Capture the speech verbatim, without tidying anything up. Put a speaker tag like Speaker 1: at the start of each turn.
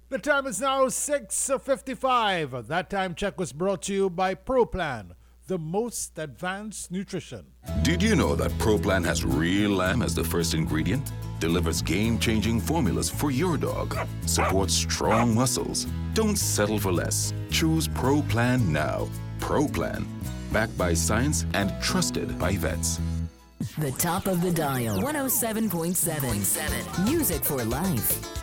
Speaker 1: The time is now six fifty-five. That time check was brought to you by ProPlan, the most advanced nutrition.
Speaker 2: Did you know that ProPlan has real lamb as the first ingredient? Delivers game-changing formulas for your dog. Supports strong muscles. Don't settle for less. Choose ProPlan now. ProPlan. Backed by science and trusted by vets.
Speaker 3: The top of the dial. one oh seven point seven. Music for life.